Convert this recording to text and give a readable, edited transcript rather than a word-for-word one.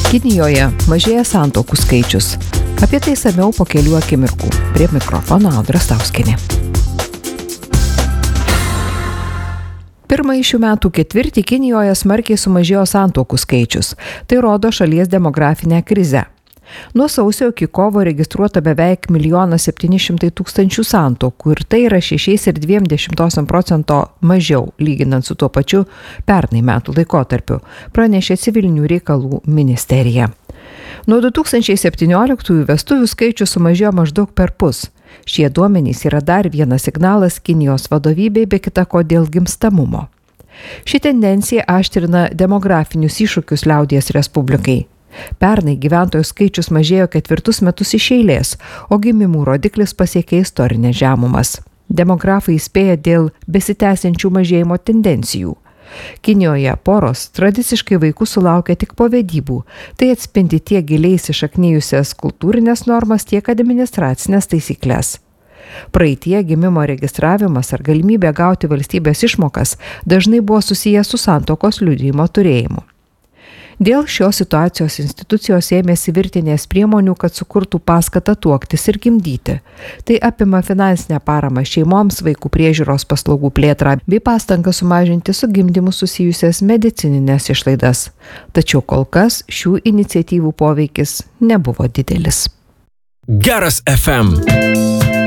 Kinijoje mažėja santuokų skaičius. Apie tai išsamiau po kelių akimirkų. Prie mikrofono Audra Stauskienė. Pirmąjį šių metų ketvirtį Kinijoje smarkiai sumažėjo santuokų skaičius. Tai rodo šalies demografinę krizę. Nuo sausio iki kovo registruota beveik 1 700 000 santuokų ir tai yra 6,2% mažiau, lyginant su tuo pačiu pernai metų laikotarpiu, pranešė Civilinių reikalų ministerija. Nuo 2017 vestuvių skaičius sumažėjo maždaug perpus. Šie duomenys yra dar vienas signalas Kinijos vadovybei be kita ko dėl gimstamumo. Ši tendencija aštrina demografinius iššūkius Liaudies Respublikai. Pernai gyventojų skaičius mažėjo 4 metus iš eilės, o gimimų rodiklis pasiekė istorinės žemumas. Demografai įspėja dėl besitęsiančių mažėjimo tendencijų. Kinijoje poros tradiciškai vaikų sulaukia tik po vedybų. Tai atspindi tiek giliai įsišaknijusias kultūrinės normas, tiek administracinės taisyklės. Praeitie gimimo registravimas ar galimybė gauti valstybės išmokas dažnai buvo susijęs su santuokos liudijimo turėjimu. Dėl šios situacijos institucijos ėmėsi virtinės priemonių, kad sukurtų paskatą tuoktis ir gimdyti. Tai apima finansinę paramą šeimoms, vaikų priežiūros paslaugų plėtrą bei pastangą sumažinti su gimdymu susijusias medicininės išlaidas. Tačiau kol kas šių iniciatyvų poveikis nebuvo didelis. Geras FM.